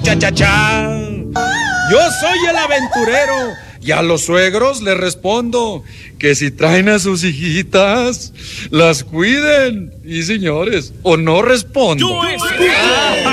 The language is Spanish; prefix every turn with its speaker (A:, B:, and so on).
A: cha, cha, cha. Yo soy el aventurero y a los suegros les respondo que si traen a sus hijitas, las cuiden. Y señores, o no respondo.
B: Yo escucho